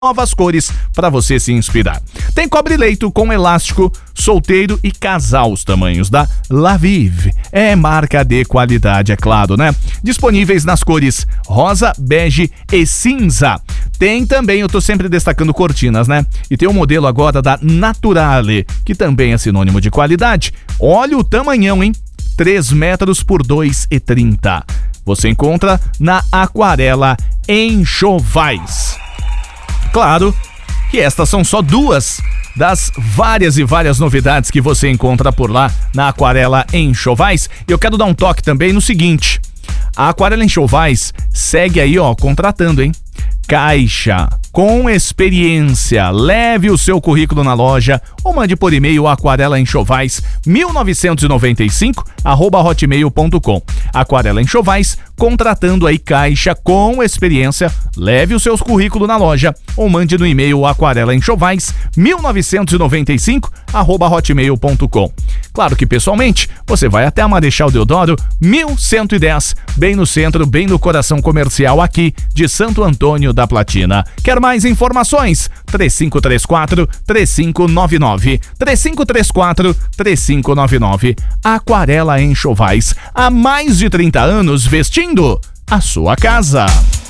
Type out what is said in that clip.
novas cores para você se inspirar. Tem cobre-leito com elástico, solteiro e casal, os tamanhos da Laviv. É marca de qualidade, é claro, né? Disponíveis nas cores rosa, bege e cinza. Tem também, eu tô sempre destacando cortinas, né? E tem o modelo agora da Naturale, que também é sinônimo de qualidade. Olha o tamanhão, hein? 3 metros por 2,30. Você encontra na Aquarela Enxovais. Claro que estas são só duas das várias e várias novidades que você encontra por lá na Aquarela Enxovais. E eu quero dar um toque também no seguinte: a Aquarela Enxovais segue aí, contratando, hein? Caixa com experiência. Leve o seu currículo na loja ou mande por e-mail aquarelaenxovais1995@hotmail.com. Aquarela Enxovais, contratando aí caixa com experiência. Leve o seu currículo na loja ou mande no e-mail aquarelaenxovais1995@hotmail.com. Claro que pessoalmente você vai até a Marechal Deodoro 1110, bem no centro, bem no coração comercial aqui de Santo Antônio da Platina. Quer mais informações? 3534-3599. 3534-3599. Aquarela Enxovais, há mais de 30 anos vestindo a sua casa.